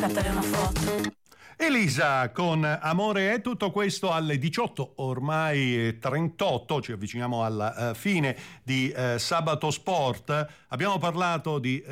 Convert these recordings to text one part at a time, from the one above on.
scattare una foto. Elisa con Amore è, tutto questo alle 18, ormai 38, ci avviciniamo alla fine di Sabato Sport. Abbiamo parlato di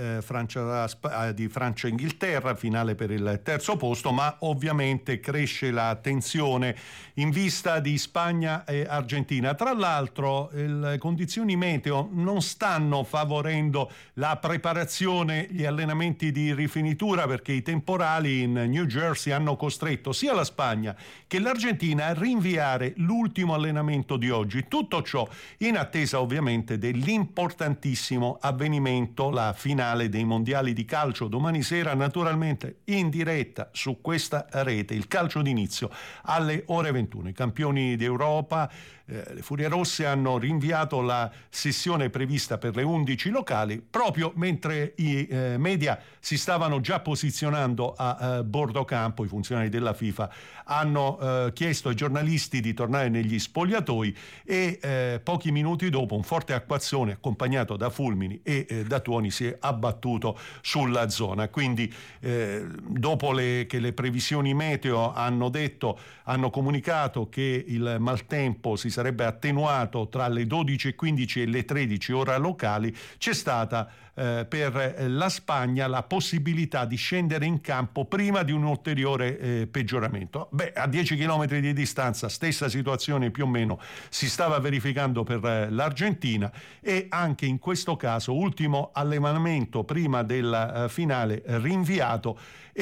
Francia-Inghilterra, finale per il terzo posto, ma ovviamente cresce la tensione in vista di Spagna e Argentina. Tra l'altro le condizioni meteo non stanno favorendo la preparazione, gli allenamenti di rifinitura, perché i temporali in New Jersey hanno costretto sia la Spagna che l'Argentina a rinviare l'ultimo allenamento di oggi. Tutto ciò in attesa ovviamente dell'importantissimo avvenimento, la finale dei mondiali di calcio domani sera, naturalmente in diretta su questa rete, il calcio d'inizio alle ore 21. I campioni d'Europa, le Furie Rosse, hanno rinviato la sessione prevista per le 11 locali proprio mentre i media si stavano già posizionando a bordo campo. I funzionari della FIFA hanno chiesto ai giornalisti di tornare negli spogliatoi e pochi minuti dopo un forte acquazzone accompagnato da fulmini e da tuoni si è abbattuto sulla zona. Quindi dopo che le previsioni meteo hanno comunicato che il maltempo si sarebbe attenuato tra le 12:15 e le 13 ora locali, c'è stata per la Spagna la possibilità di scendere in campo prima di un ulteriore peggioramento. A 10 chilometri di distanza stessa situazione più o meno si stava verificando per l'Argentina, e anche in questo caso ultimo allenamento prima del finale rinviato,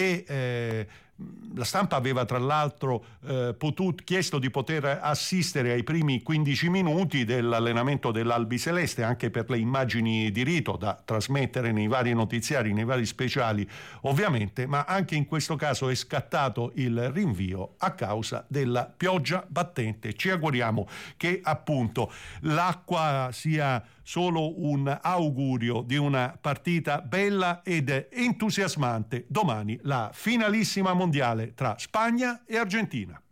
e la stampa aveva tra l'altro chiesto di poter assistere ai primi 15 minuti dell'allenamento dell'Albiceleste, anche per le immagini di rito da trasmettere nei vari notiziari, nei vari speciali ovviamente, ma anche in questo caso è scattato il rinvio a causa della pioggia battente. Ci auguriamo che appunto l'acqua sia solo un augurio di una partita bella ed entusiasmante domani, la finalissima mondiale tra Spagna e Argentina.